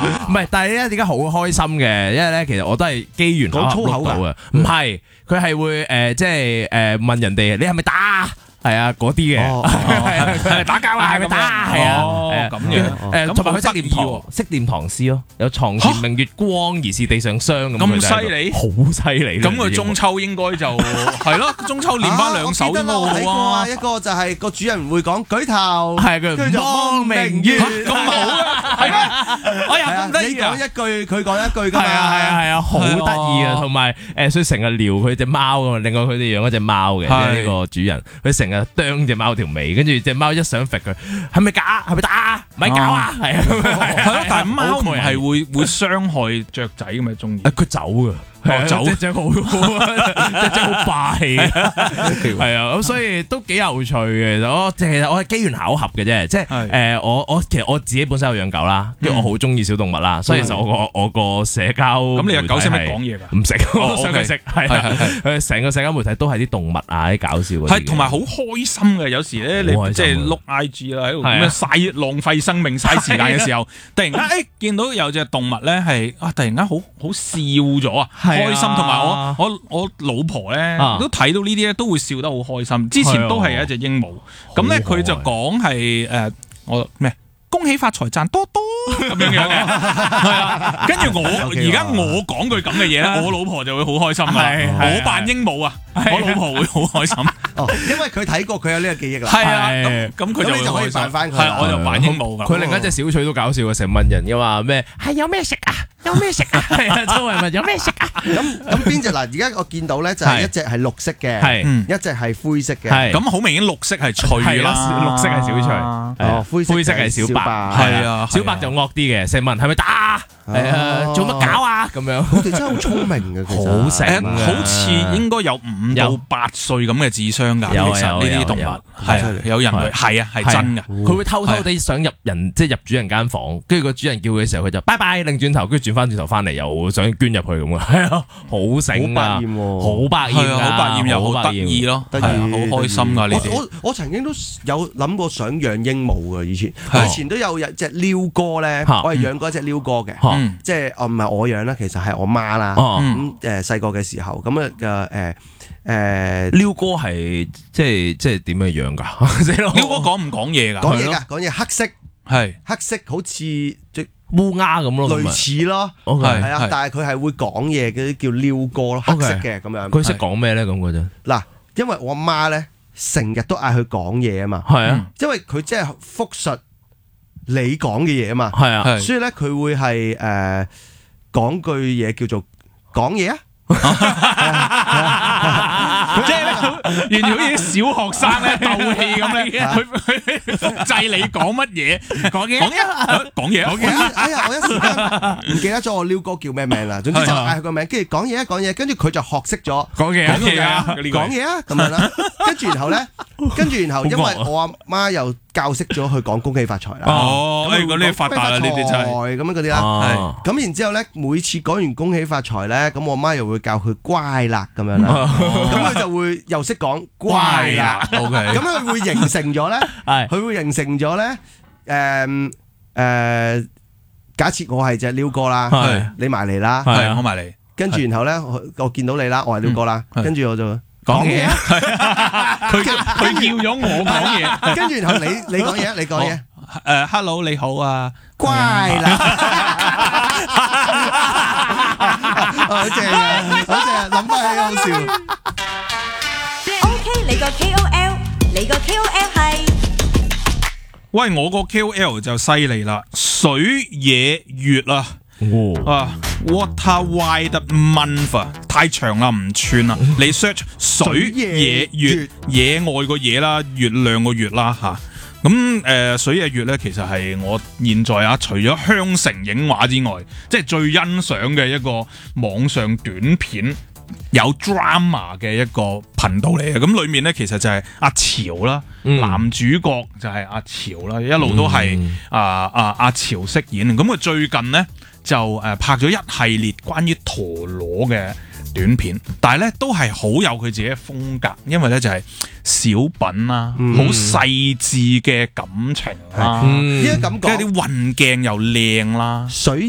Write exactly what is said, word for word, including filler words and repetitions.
唔係，但係咧點解好開心嘅？因為咧其實我都係機緣巧合錄到嘅，唔係佢係會誒即係誒問人哋你係咪打？係啊，嗰啲嘅，係打交啊，係咪打？係啊，咁樣。誒，同埋佢識念唐，識念唐詩咯，有床前明月光，疑是地上霜咁。 咁犀利， 好犀利。 咁佢中秋應該就係咯，中秋練翻兩首應該好啊。 一個就係個主人會講舉頭， 係佢望明月， 咁好啊，係咩？我又咁得意啊！ 你講一句，佢講一句㗎嘛。 係啊係啊係啊，好得意啊！同埋誒，所以成日撩佢隻貓㗎嘛。另外佢哋養一隻貓嘅，即係呢個主人，佢成日啄隻貓條尾，跟住隻貓一想揈佢，係咪假？係咪打？咪搞啊！係啊， 係咯，但係貓唔係會會傷害雀仔咁咪中意？ 佢走㗎。係走隻隻好，隻隻好霸氣，係啊，咁所以都幾有趣嘅。我其實我係機緣巧合嘅啫，即係誒我我其實我自己本身有養狗啦，跟住我好中意小動物啦，所以其實我個我個社交咁你個狗識唔識講嘢㗎？ 唔識，我想佢識，係係係，成個社交媒體都係啲動物啊，啲搞笑嗰啲。 係同埋好開心嘅，有時咧你即係碌 I G 啦，喺度咁樣嘥浪費生命、嘥時間嘅時候，突然間誒見到有隻動物咧係啊，突然間好好笑咗啊！開心，同埋我我我老婆咧都睇到呢啲咧都會笑得好開心。之前都係一隻鸚鵡，咁咧佢就講係誒我咩恭喜發財賺多多咁樣樣嘅，係啊。跟住我而家我講句咁嘅嘢咧，我老婆就會好開心啦。我扮鸚鵡啊，我老婆會好開心。 哦，因為佢睇過，佢有呢個記憶啦。 係啊，咁佢就就可以扮翻佢。 係，我就扮鸚鵡㗎。 佢另一隻小趣都搞笑嘅，成日問人嘅話咩係有咩食啊？有咩食啊？係啊，周圍問有咩食啊？ 咁咁邊隻嗱？而家我見到咧就係一隻係綠色嘅，係一隻係灰色嘅。 咁好明顯綠色係脆啦， 綠色係小脆， 哦，灰灰色係小白， 係啊， 小白就惡啲嘅，成日問係咪打？係啊，做乜搞啊？咁樣， 佢哋真係好聰明嘅， 好醒， 好似應該有五到八歲咁嘅智商㗎。其實呢啲動物係有人類，係啊，係真㗎。 佢會偷偷地想入人，即係入主人間房，跟住個主人叫佢嘅時候，佢就拜拜，擰轉頭，跟住轉翻轉頭翻嚟，又想捐入去咁啊！係啊，好醒啊，好百厭， 好百厭又好得意咯，係啊，好開心㗎呢啲。 我我曾經都有諗過想養鸚鵡㗎，以前我以前都有隻鷯哥咧，我係養過一隻鷯哥嘅。即係我唔係我養啦，其實係我媽啦。咁誒細個嘅時候，咁啊嘅誒誒， 鷯哥係即係即係點樣養㗎？ 鷯哥講唔講嘢㗎？ 講嘢㗎，講嘢黑色， 係黑色，好似即烏鴉咁咯， 類似咯，係啊，但係佢係會講嘢嘅，叫鷯哥咯，黑色嘅咁樣。 佢識講咩咧？咁嗰陣嗱，因為我媽咧成日都嗌佢講嘢啊嘛， 係啊， 因為佢即係複述你講嘅嘢啊嘛， 係啊， 所以咧佢會係誒講句嘢叫做講嘢啊， 即係咧，完全好似小學生咧鬥氣咁咧，佢佢複製你講乜嘢，講嘢，講嘢，講嘢，講嘢。 哎呀，我一時間唔記得咗我鷯哥叫咩名啦，總之就嗌佢個名，跟住講嘢啊講嘢，跟住佢就學識咗講嘢，講嘢啊， 講嘢啊咁樣啦，跟住然後咧，跟住然後因為我阿媽又教識咗佢講恭喜發財啦。 哦，誒，嗰啲發達啦，呢啲真係咁樣嗰啲啦。咁然之後咧，每次講完恭喜發財咧，咁我媽又會教佢乖啦咁樣啦。咁佢就會又識講乖啦。 OK。 咁佢會形成咗咧，佢會形成咗咧，誒誒，假設我係隻鷯哥啦，你埋嚟啦， 係我埋嚟， 跟住然後咧，我見到你啦，我係鷯哥啦，跟住我就講嘢啊， 佢佢叫咗我講嘢， 跟住然後你你講嘢，你講嘢， 誒，hello 你好啊， 乖啦，好正啊，好正啊，諗翻起好笑。 OK，你個 K O L，你個 K O L 係？ 喂，我個 K O L 就犀利啦，水野月啊，啊 Water Wide Month 啊，太長啦，唔串啦，你 search 水野月，野外個野啦，月亮個月啦吓。咁誒水野月咧，其實係我現在啊，除咗香城影畫之外，即係最欣賞嘅一個網上短片有 drama 嘅一個頻道嚟嘅。咁裏面咧，其實就係阿潮啦，嗯、男主角就係阿潮啦，一路都係、嗯、啊啊阿潮飾演。咁佢最近咧就誒拍咗一系列關於陀螺嘅短片，但係咧都係好有佢自己嘅風格，因為咧就係小品啦，好細緻嘅感情啦， 依家感覺， 跟住啲運鏡又靚啦， 水